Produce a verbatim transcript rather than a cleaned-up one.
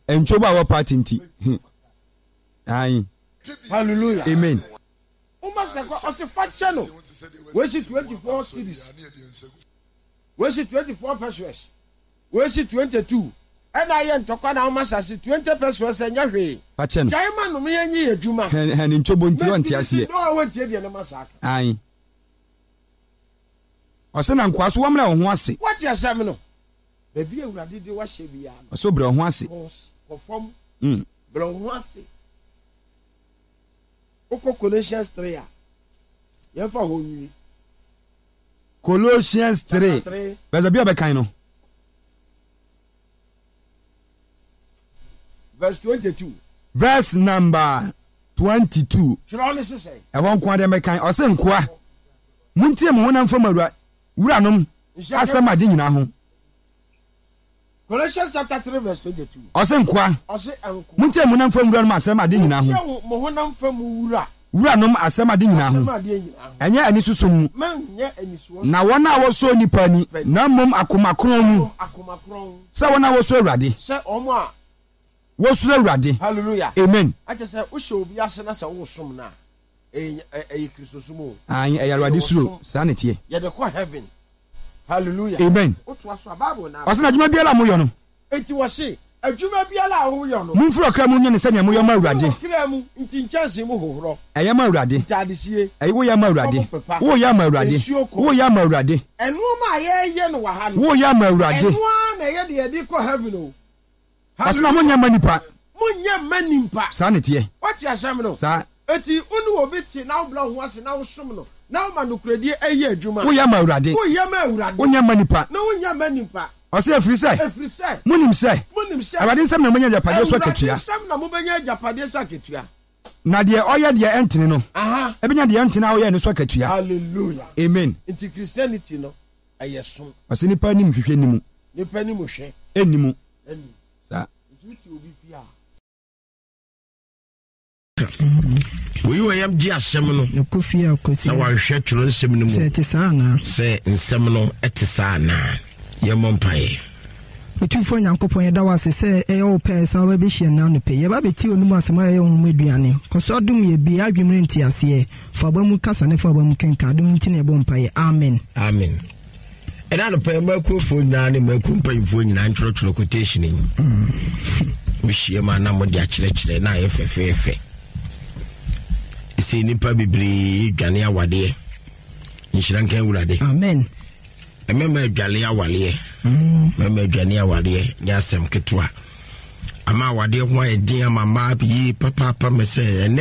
enchoba wa party nti ayi hallelujah amen uma se ko ose faction no we see twenty-four cities we see twenty-four pesos we see twenty-two and I am to na uma say twenty pesos enya hwe faction jaima no me yenyi adwuma han enchobo nti wanti ase no we tie de na masaka ayi ose na nkwaso wamra wo ho ase what you say me no baby ewurade de wa hye bia no ose obra ho ase perform mm bra ho ase oko Colossians three a yefa ho nwi Colossians three verse bia be kan no verse twenty-two verse number twenty-two chiro ne sese e won kwa de me kan ose nkoa muntie mo honam fam awura wuranom asamade nyina ho Colossians chapter three verse twenty-two ose nkoa ose enko muntie mo honam fam wuranom asamade nyina ho mo honam fam wura wuranom asamade nyina ho enye ani susum mu manye anisuo na wona wo so nipa ni na mom akomakron mu akomakron sa wona wo so awurade se omo a wo so awurade hallelujah amen ache se wo hye obi ase na se wo som na eh eh Kristo sumo an eh awurade suro sa ne tie ye de ko heaven hallelujah amen oto aso bible na ose na djuma biala mo yo no enti wo se adwuma biala a wo yo no mumfuro kra mu nyene sanya mo yo ma awurade kra mu nti nchase mu hohoro eye ma awurade tadesie eye wo ya ma awurade wo ya ma awurade wo ya ma awurade enu ma ye ye no wa ha no wo ya ma awurade enu na ye de ye di ko heaven o ose na mo nya manipa mo nya manimpa sa ne tie what you asem no sa eti unu obi ti na wo bla ho ase na wo som no na wo manukredi ayi adwuma wo ya ma awurade wo ya ma awurade wo nya manipa na wo nya manimpa ose afiri sai afiri sai munim sai munim sai awurade nsam na mo nya japade so akatua nsam na mo benya japade so akatua na de oya de entene no aha ebenya de entene awo ya ne so akatua hallelujah amen inti Christianity no ayesom ose nipa nim hwehwe nimu nipa nim hwe enimu eni sa inti obi fia we were yam ji asem no okofia okosi na wa hwe tworo nsem no mu se tisana se nsem no etisana yemompae otufo nyankopon yeda wase se e o pe sa ba be hie na no pe ye ba beti onum asema ye ho aduane koso dum ye bi adwemre nti ase fa ba mu kasa ne fa ba mu kenka dum nti ne bo mpae amen amen ena no pe makofo nyina ne makompanfo nyina ntworo quotation ni we hie ma na mo de akire kire na ye fefefe isi nipa bibiri dwane awade nshrankan wurade amen emema adwale awale mm mema adwane awale nya asem ketwa ama awade ho ayedin ama ma bi papa papa me se